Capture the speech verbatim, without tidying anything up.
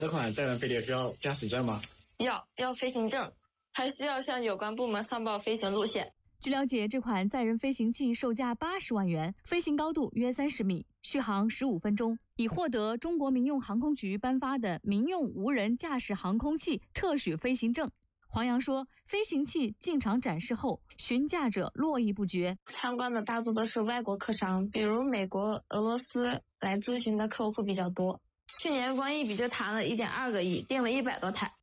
这款载人飞碟需要驾驶证吗？ 要，要飞行证，还需要向有关部门上报飞行路线。 据了解，这款载人飞行器售价八十万元，飞行高度约三十米，续航十五分钟，已获得中国民用航空局颁发的民用无人驾驶航空器特许飞行证。黄洋说，飞行器进场展示后，询价者络绎不绝， 参观的大多都是外国客商，比如美国、俄罗斯来咨询的客户比较多。去年光一笔就谈了一点二个亿，订了一百多台。